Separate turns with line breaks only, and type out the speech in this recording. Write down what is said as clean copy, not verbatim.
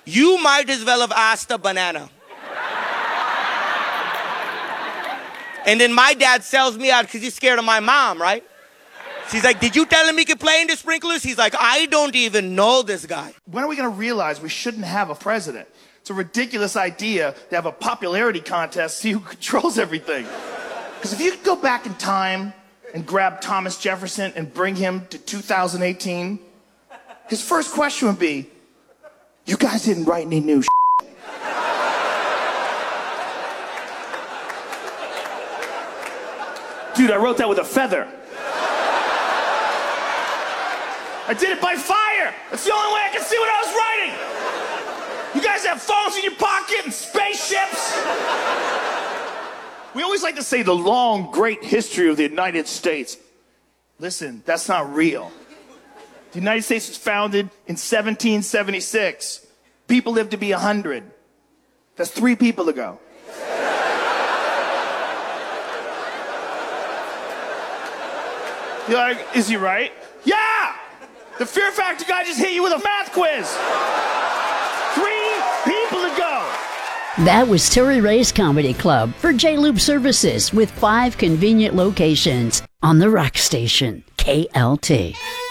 You might as well have asked a banana. And then my dad sells me out because he's scared of my mom, right? She's like, did you tell him he could play in the sprinklers? He's like, I don't even know this guy.
When are we going to realize we shouldn't have a president? It's a ridiculous idea to have a popularity contest, see who controls everything. Because if you could go back in time and grab Thomas Jefferson and bring him to 2018, his first question would be, you guys didn't write any new shit. Dude, I wrote that with a feather. I did it by fire. That's the only way I can see what I was writing. You guys have phones in your pocket and spaceships. We always like to say the long, great history of the United States. Listen, that's not real. The United States was founded in 1776. People lived to be 100. That's 3 people ago. You're like, is he right? Yeah! The Fear Factor guy just hit you with a math quiz. 3 people ago.
That was Terry Ray's Comedy Club for J-Loop Services with 5 convenient locations on the rock station, KLT.